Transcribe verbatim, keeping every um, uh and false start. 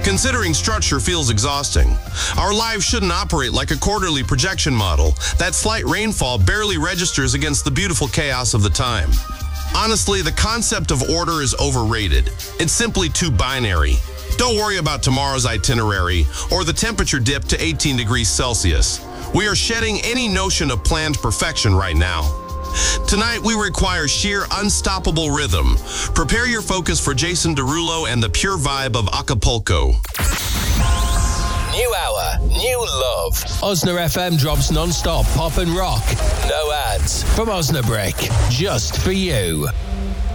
Considering structure feels exhausting. Our lives shouldn't operate like a quarterly projection model. That slight rainfall barely registers against the beautiful chaos of the time. Honestly, the concept of order is overrated. It's simply too binary. Don't worry about tomorrow's itinerary or the temperature dip to eighteen degrees Celsius. We are shedding any notion of planned perfection right now. Tonight, we require sheer unstoppable rhythm. Prepare your focus for Jason Derulo and the pure vibe of Acapulco. New hour, new love. Osna F M drops non-stop pop and rock. No ads from Osnabrick, just for you.